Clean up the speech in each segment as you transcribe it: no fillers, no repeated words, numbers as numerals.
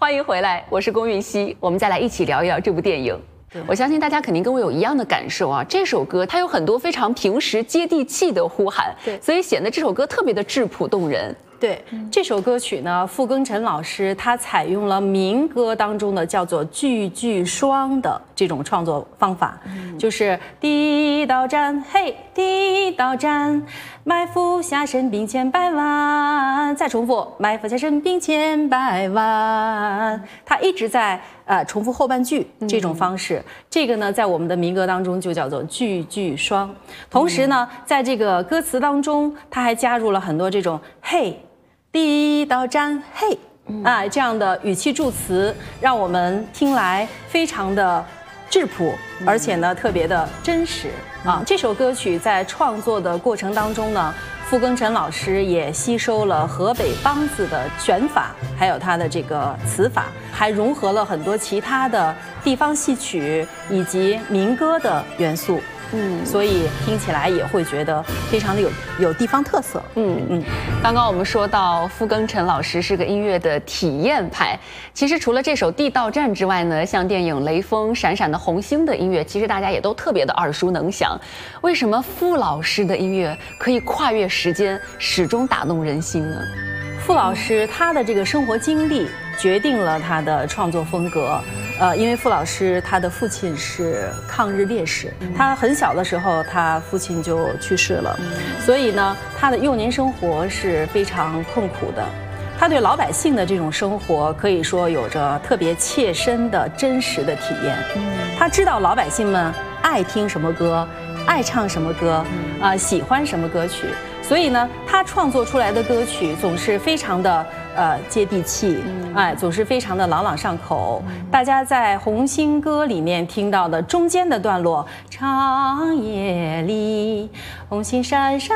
欢迎回来，我是龚韵希，我们再来一起聊一聊这部电影。我相信大家肯定跟我有一样的感受啊，这首歌它有很多非常平时接地气的呼喊， 对， 所以显得这首歌特别的质朴动人。 对，这首歌曲呢，傅庚辰老师他采用了民歌当中的叫做句句双的这种创作方法，就是地道战，嘿，地道战，埋伏下神兵千百万，再重复，埋伏下神兵千百万，他一直在重复后半句这种方式，这个呢，在我们的民歌当中就叫做句句双。同时呢，在这个歌词当中，他还加入了很多这种嘿。地道战，嘿，这样的语气助词，让我们听来非常的质朴，而且呢特别的真实啊。这首歌曲在创作的过程当中呢，傅庚辰老师也吸收了河北梆子的选法，还有他的这个词法，还融合了很多其他的地方戏曲以及民歌的元素。所以听起来也会觉得非常的有地方特色。 刚刚我们说到傅庚辰老师是个音乐的体验派，其实除了这首《地道战》之外呢，像电影《雷锋》《闪闪的红星》的音乐，其实大家也都特别的耳熟能详。为什么傅老师的音乐可以跨越时间，始终打动人心呢？ 傅老师他的这个生活经历决定了他的创作风格。因为傅老师他的父亲是抗日烈士，他很小的时候他父亲就去世了，所以呢，他的幼年生活是非常痛苦的。他对老百姓的这种生活可以说有着特别切身的真实的体验。他知道老百姓们爱听什么歌，爱唱什么歌，喜欢什么歌曲，所以呢，他创作出来的歌曲总是非常的接地气，总是非常的朗朗上口。大家在《红星歌》里面听到的中间的段落，长夜里红星闪闪，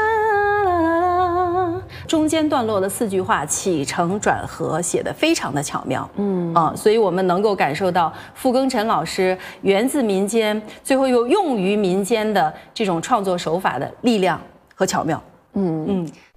中间段落的4句话起承转合写得非常的巧妙。所以我们能够感受到傅庚辰老师源自民间，最后又用于民间的这种创作手法的力量和巧妙。